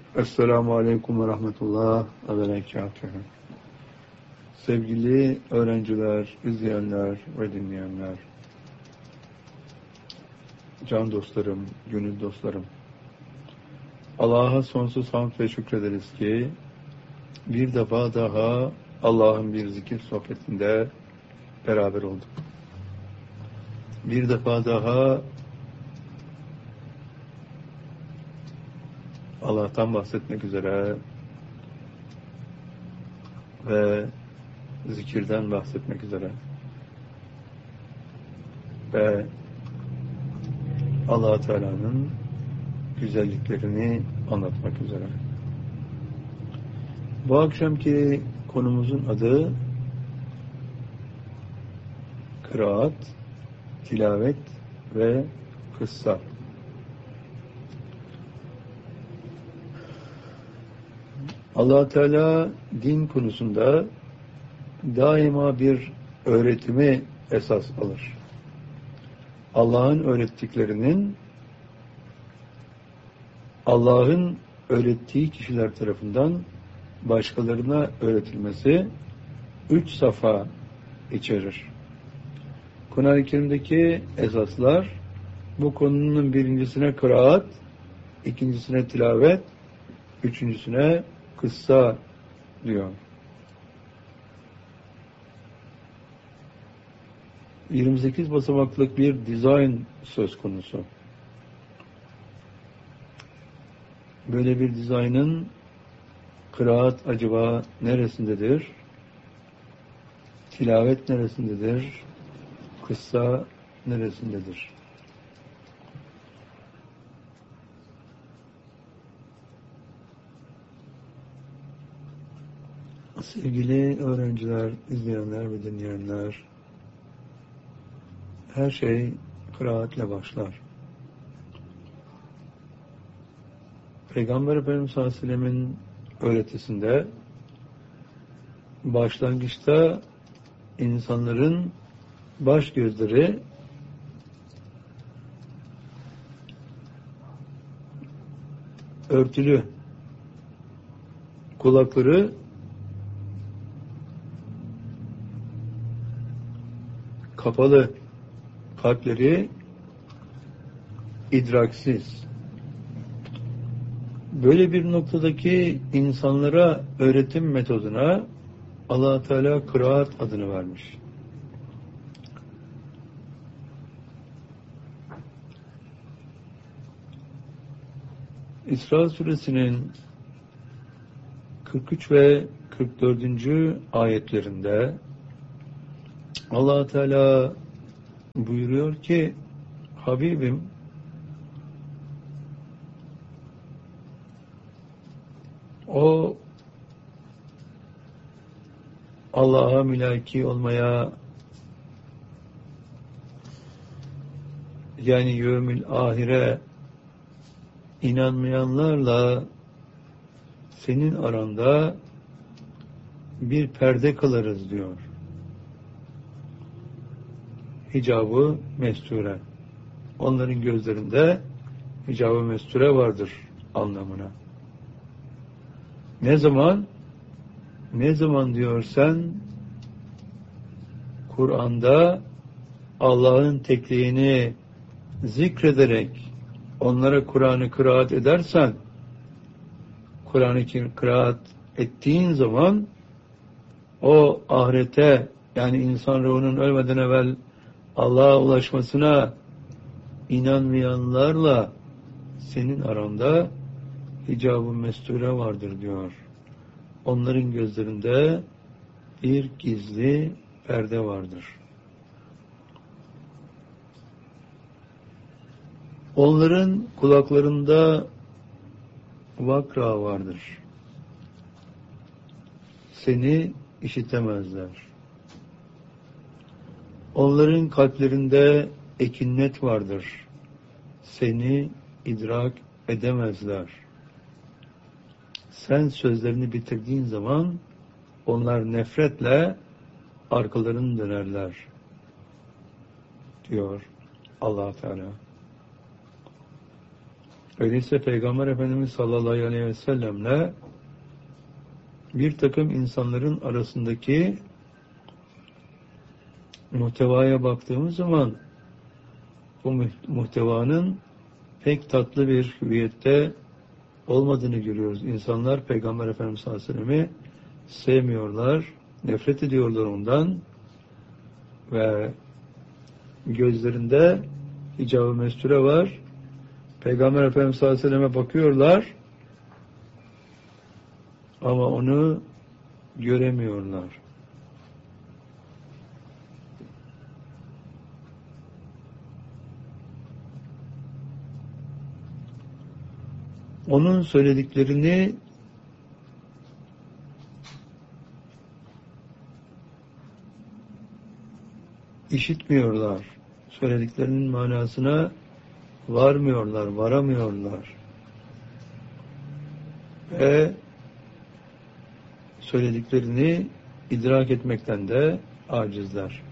Esselamu Aleyküm ve Rahmetullah ve Berekatuhu. Sevgili öğrenciler, izleyenler ve dinleyenler, can dostlarım, gönül dostlarım, Allah'a sonsuz hamd ve şükrederiz ki bir defa daha Allah'ın bir zikir sohbetinde beraber olduk. Bir defa daha Allah'tan bahsetmek üzere ve zikirden bahsetmek üzere ve Allah Teala'nın güzelliklerini anlatmak üzere. Bu akşamki konumuzun adı kıraat, tilavet ve kıssa. Allah Teala din konusunda daima bir öğretimi esas alır. Allah'ın öğrettiklerinin Allah'ın öğrettiği kişiler tarafından başkalarına öğretilmesi 3 safa içerir. Kur'an-ı Kerim'deki esaslar bu konunun birincisine kıraat, ikincisine tilavet, üçüncüsüne kıssa diyor. 28 basamaklık bir dizayn söz konusu. Böyle bir dizaynın kıraat acaba neresindedir? Tilavet neresindedir? Kıssa neresindedir? Sevgili öğrenciler, izleyenler ve dinleyenler, her şey kıraatle başlar. Peygamber Efendimiz sallallahu aleyhi ve sellem'in öğretisinde başlangıçta insanların baş gözleri örtülü, kulakları kapalı, kalpleri idraksiz. Böyle bir noktadaki insanlara öğretim metoduna Allah Teala kıraat adını vermiş. İsra suresinin 43 ve 44. ayetlerinde Allah Teala buyuruyor ki Habibim, o Allah'a mülaki olmaya, yani yevmil ahire inanmayanlarla senin aranda bir perde kalarız diyor. Hicab-ı mesture. Onların gözlerinde hicab-ı mesture vardır anlamına. Ne zaman? Ne zaman diyorsan Kur'an'da Allah'ın tekliğini zikrederek onlara Kur'an'ı kıraat edersen, Kur'an'ı kıraat ettiğin zaman o ahirete, yani insan ruhunun ölmeden evvel Allah'a ulaşmasına inanmayanlarla senin aranda hicab-ı mesture vardır diyor. Onların gözlerinde bir gizli perde vardır. Onların kulaklarında vakra vardır. Seni işitemezler. Onların kalplerinde ekinnet vardır. Seni idrak edemezler. Sen sözlerini bitirdiğin zaman onlar nefretle arkalarını dönerler diyor Allah Teala. Öyleyse Peygamber Efendimiz sallallahu aleyhi ve sellemle bir takım insanların arasındaki muhtevaya baktığımız zaman bu muhtevanın pek tatlı bir hüviyette olmadığını görüyoruz. İnsanlar Peygamber Efendimiz sallallahu aleyhi ve sellem'i sevmiyorlar, nefret ediyorlar ondan ve gözlerinde hicab-ı mesture var. Peygamber Efendimiz sallallahu aleyhi ve sellem'e bakıyorlar ama onu göremiyorlar. Onun söylediklerini işitmiyorlar. Söylediklerinin manasına varmıyorlar, varamıyorlar. Ve söylediklerini idrak etmekten de acizler.